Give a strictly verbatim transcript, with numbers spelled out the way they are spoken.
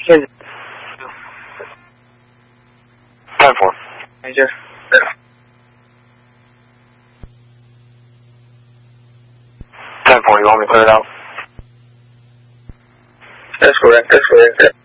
Yes. ten four. Major. ten four, you want me to clear it out? That's correct. That's correct.